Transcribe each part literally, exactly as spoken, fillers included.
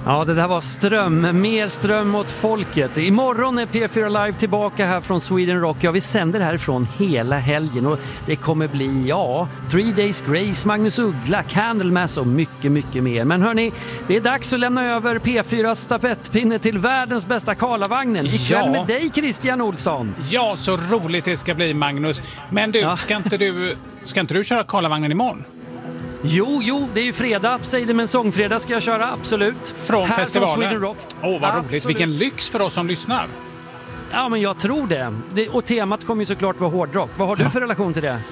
Ja, det där var ström, mer ström åt folket. Imorgon är P fyra Live tillbaka här från Sweden Rock. Ja, vi sänder härifrån hela helgen och det kommer bli, ja, Three Days Grace, Magnus Uggla, Candlemass och mycket, mycket mer. Men hörni, det är dags att lämna över P fyras stafettpinne till världens bästa Karlavagnen. Ikväll Ja. med dig, Christian Olsson. Ja, så roligt det ska bli, Magnus. Men du, Ja. ska inte du, ska inte du köra Karlavagnen imorgon? Jo, jo, det är ju fredag. Säg det, men sångfredag ska jag köra, absolut. Från här festivalen? Från Sweden Rock. Åh, vad roligt. Absolut. Vilken lyx för oss som lyssnar. Ja, men jag tror det. det och temat kommer ju såklart vara hårdrock. Vad har du för relation till det?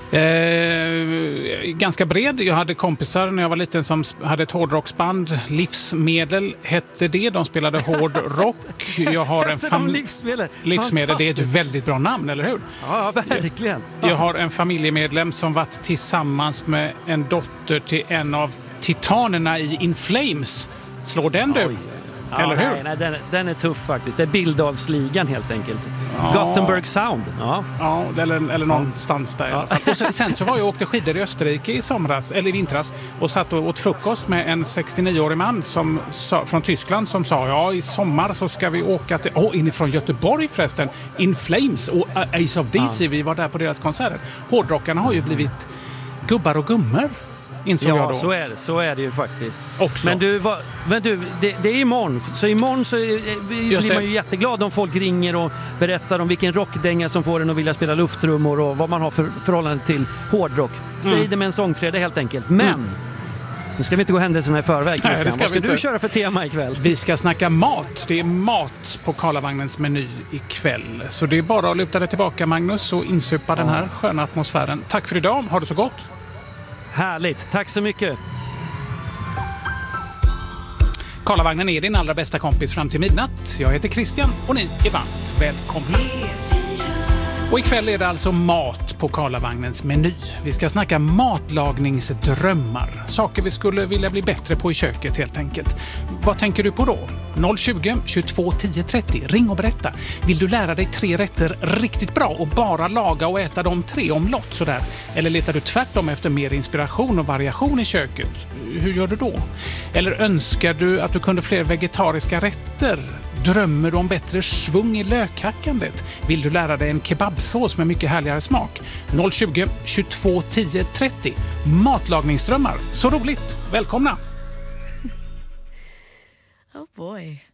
Eh, ganska bred. Jag hade kompisar när jag var liten som hade ett hårdrocksband. Livsmedel hette det. De spelade hårdrock. Jag har en Hette de fam- livsmedel? Livsmedel, det är ett Fantastiskt. väldigt bra namn, eller hur? Ja, verkligen. Jag har en familjemedlem som varit tillsammans med en dotter till en av titanerna i In Flames. Slår den du? Oj. Ja, Eller hur? Nej, nej, den, den är tuff faktiskt. Det är Bildalsligan helt enkelt. Gothenburg Sound. Ja. Ja, eller, eller någonstans där i alla fall. Och sen, sen så var jag och åkte skidor i Österrike i somras, eller i vintras, och satt och åt frukost med en sextionio-årig man som sa, från Tyskland som sa, ja, i sommar så ska vi åka till, åh, inifrån Göteborg förresten, In Flames och uh, Ace of D C, vi var där på deras konserter. Hårdrockarna har ju blivit gubbar och gummor, insåg jag Ja, då. så är det. Så är det ju faktiskt. Också. Men du, vad, men du det, det är imorgon. Så imorgon så är, Just blir det. man ju jätteglad om folk ringer och berättar om vilken rockdänga som får en att vilja spela lufttrummor och vad man har för förhållande till hårdrock. Säg Mm. det med en sångfredag helt enkelt. Men Mm. nu ska vi inte gå händelserna i förväg, Christian. det ska Vad ska vi du inte. köra för tema ikväll? Vi ska snacka mat. Det är mat på Karlavagnens meny ikväll. Så det är bara att luta dig tillbaka, Magnus, och insupa den här sköna atmosfären. Tack för idag. Ha det så gott. Härligt. Tack så mycket. Karlavagnen är din allra bästa kompis fram till midnatt. Jag heter Christian och ni är varmt välkomna. Och ikväll är det alltså mat på Karlavagnens meny. Vi ska snacka matlagningsdrömmar. Saker vi skulle vilja bli bättre på i köket helt enkelt. Vad tänker du på då? noll tjugo, tjugotvå, tio, trettio. Ring och berätta. Vill du lära dig tre rätter riktigt bra och bara laga och äta de tre omlott sådär? Eller letar du tvärtom efter mer inspiration och variation i köket? Hur gör du då? Eller önskar du att du kunde fler vegetariska rätter? Drömmer du om bättre svung i lökhackandet? Vill du lära dig en kebabsås med mycket härligare smak? noll tjugo, tjugotvå, tio, trettio. Matlagningsdrömmar. Så roligt. Välkomna! Oh boy.